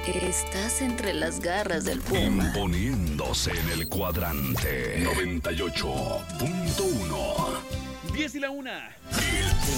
Estás entre las garras del puma. Imponiéndose en el cuadrante 98.1. 10 y la 1.